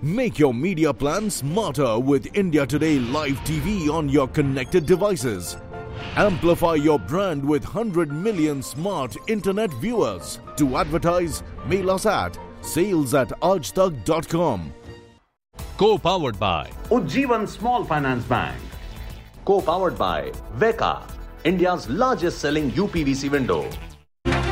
Make your media plan smarter with India Today Live TV on your connected devices. Amplify your brand with 100 million smart internet viewers. To advertise, mail us at sales@aajtak.com. Co-powered by Ujjivan Small Finance Bank. Co-powered by Veka, India's largest selling UPVC window.